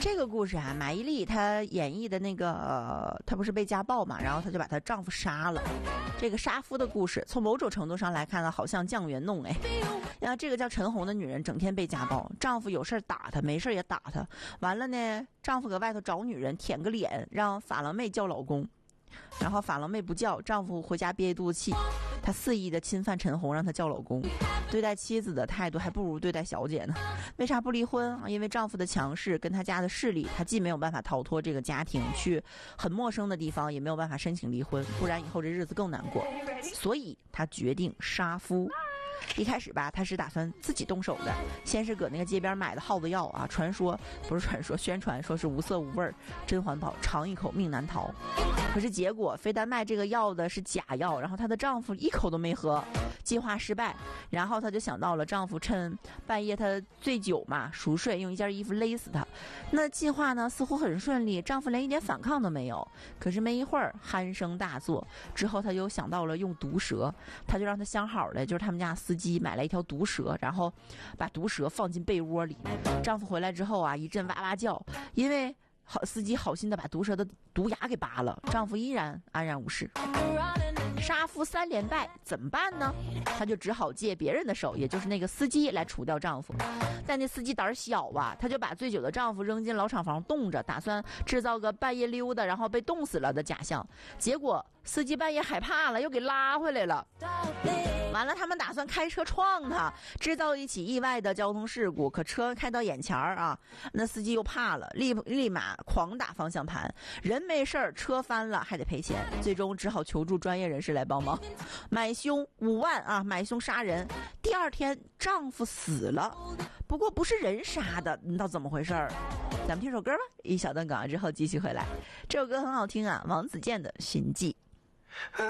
这个故事啊，马伊琍她演绎的那个，她不是被家暴嘛，然后她就把她丈夫杀了。这个杀夫的故事，从某种程度上来看呢，好像酱园弄哎。然后这个叫陈红的女人整天被家暴，丈夫有事打她，没事也打她。完了呢，丈夫搁外头找女人舔个脸，让法郎妹叫老公，然后法郎妹不叫，丈夫回家憋一肚子气。他肆意的侵犯陈红，让她叫老公，对待妻子的态度还不如对待小姐呢。为啥不离婚？因为丈夫的强势跟他家的势力，他既没有办法逃脱这个家庭，去很陌生的地方也没有办法申请离婚，不然以后这日子更难过。所以他决定杀夫。一开始吧，他是打算自己动手的，先是搁那个街边买的耗子药啊，宣传说是无色无味，真环保，尝一口命难逃。可是结果非但卖这个药的是假药，然后她的丈夫一口都没喝，计划失败。然后她就想到了丈夫趁半夜她醉酒嘛，熟睡，用一件衣服勒死她。那计划呢似乎很顺利，丈夫连一点反抗都没有。可是没一会儿鼾声大作，之后她又想到了用毒蛇，她就让她相好的就是他们家司机买来一条毒蛇，然后把毒蛇放进被窝里。丈夫回来之后啊，一阵哇哇叫，因为司机好心的把毒蛇的毒牙给拔了，丈夫依然安然无事。杀夫3连败怎么办呢？她就只好借别人的手，也就是那个司机来除掉丈夫。但那司机胆小啊，他就把醉酒的丈夫扔进老厂房冻着，打算制造个半夜溜达然后被冻死了的假象。结果司机半夜害怕了，又给拉回来了。完了，他们打算开车撞他，制造一起意外的交通事故。可车开到眼前啊，那司机又怕了，立马狂打方向盘，人没事儿，车翻了还得赔钱。最终只好求助专业人士来帮忙，买凶5万啊，买凶杀人。第二天丈夫死了，不过不是人杀的，你知道怎么回事儿？咱们听首歌吧，一小段广告之后继续回来。这首歌很好听啊，王子健的《寻迹》。